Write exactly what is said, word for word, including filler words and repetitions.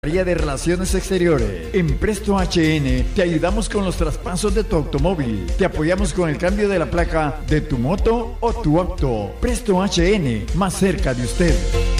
de Relaciones Exteriores. En Presto H N te ayudamos con los traspasos de tu automóvil. Te apoyamos con el cambio de la placa de tu moto o tu auto. Presto H N, más cerca de usted.